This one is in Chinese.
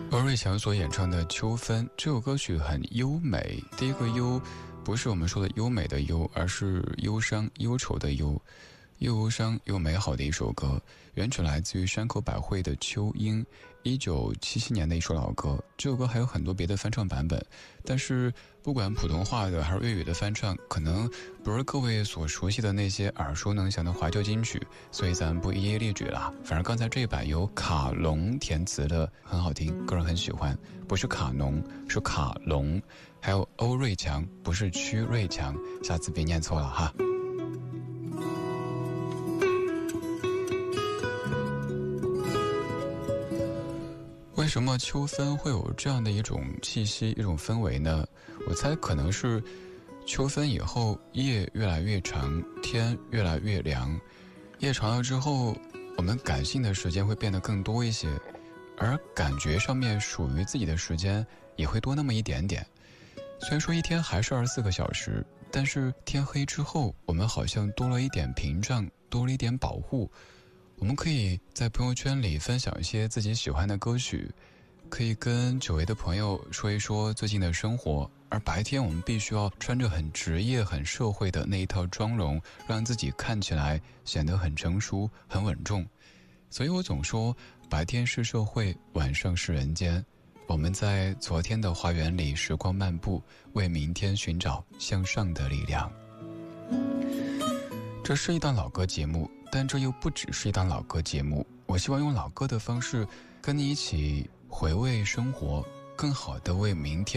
欧瑞强所演唱的《秋分》这首歌曲很优美，第一个优不是我们说的优美的优，而是忧伤忧愁的忧，又忧伤又美好的一首歌。原曲来自于山口百惠的《秋莺》，1977年的一首老歌。这首歌还有很多别的翻唱版本，但是不管普通话的还是粤语的翻唱，可能不是各位所熟悉的那些耳熟能详的怀旧金曲，所以咱们不一一列举了。反正刚才这一版由卡龙填词的很好听，个人很喜欢。不是卡农，是卡龙。还有欧瑞强，不是屈瑞强，下次别念错了哈。为什么秋分会有这样的一种气息、一种氛围呢？我猜可能是秋分以后，夜越来越长，天越来越凉。夜长了之后，我们感性的时间会变得更多一些，而感觉上面属于自己的时间也会多那么一点点。虽然说一天还是24个小时，但是天黑之后，我们好像多了一点屏障，多了一点保护。我们可以在朋友圈里分享一些自己喜欢的歌曲，可以跟久违的朋友说一说最近的生活，而白天我们必须要穿着很职业很社会的那一套妆容，让自己看起来显得很成熟很稳重。所以我总说白天是社会，晚上是人间。我们在昨天的花园里时光漫步，为明天寻找向上的力量。这是一档老歌节目，但这又不只是一档老歌节目。我希望用老歌的方式跟你一起回味生活，更好地为明天